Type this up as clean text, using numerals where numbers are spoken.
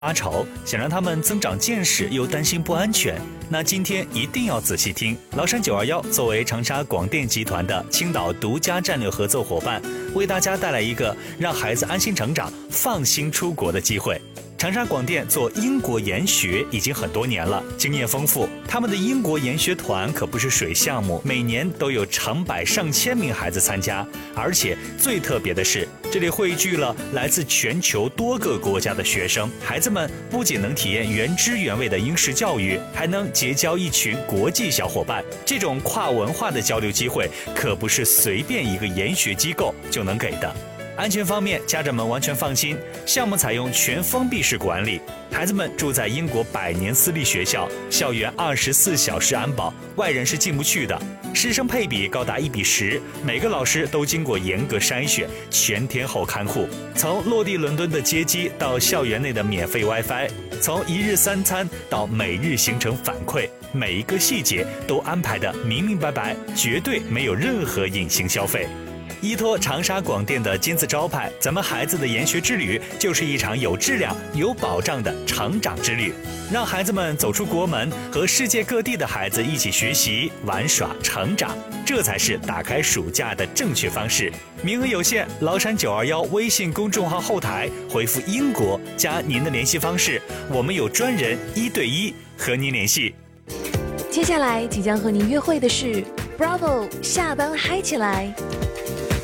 发愁，想让他们增长见识，又担心不安全。那今天一定要仔细听。崂山921作为长沙广电集团的青岛独家战略合作伙伴，为大家带来一个让孩子安心成长、放心出国的机会。长沙广电做英国研学已经很多年了，经验丰富。他们的英国研学团可不是水项目，每年都有成百上千名孩子参加。而且最特别的是，这里汇聚了来自全球多个国家的学生，孩子们不仅能体验原汁原味的英式教育，还能结交一群国际小伙伴。这种跨文化的交流机会，可不是随便一个研学机构就能给的。安全方面，家长们完全放心，项目采用全封闭式管理，孩子们住在英国100年私立学校，校园24小时安保，外人是进不去的。师生配比高达1:10，每个老师都经过严格筛选，全天候看护。从落地伦敦的接机到校园内的免费 WiFi， 从1日3餐到每日行程反馈，每一个细节都安排得明明白白，绝对没有任何隐形消费。依托长沙广电的金字招牌，咱们孩子的研学之旅就是一场有质量、有保障的成长之旅，让孩子们走出国门，和世界各地的孩子一起学习、玩耍、成长，这才是打开暑假的正确方式。名额有限，崂山921微信公众号后台回复英国加您的联系方式，我们有专人1对1和您联系。 接下来即将和您约会的是 Bravo 下班嗨起来。